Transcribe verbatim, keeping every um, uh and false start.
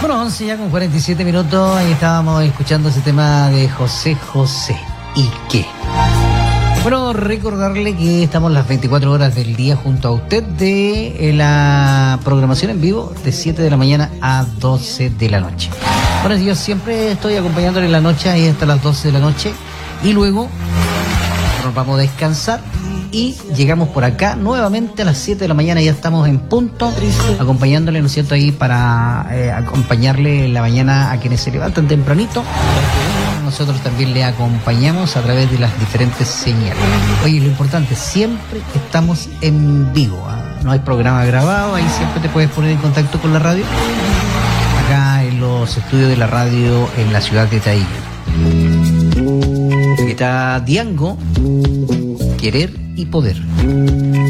Bueno, once ya con cuarenta y siete minutos, ahí estábamos escuchando ese tema de José José. ¿Y qué? Bueno, recordarle que estamos las veinticuatro horas del día junto a usted de eh, la programación en vivo de siete de la mañana a doce de la noche. Bueno, yo siempre estoy acompañándole en la noche ahí hasta las doce de la noche y luego nos vamos a descansar y llegamos por acá nuevamente a las siete de la mañana, ya estamos en punto, acompañándole, ¿no es cierto?, ahí para eh, acompañarle en la mañana a quienes se levantan tempranito. Nosotros también le acompañamos a través de las diferentes señales. Oye, lo importante, siempre estamos en vivo, ¿eh? No hay programa grabado, ahí siempre te puedes poner en contacto con la radio, acá en los estudios de la radio en la ciudad de Tailla. Aquí está Diango, Querer y Poder.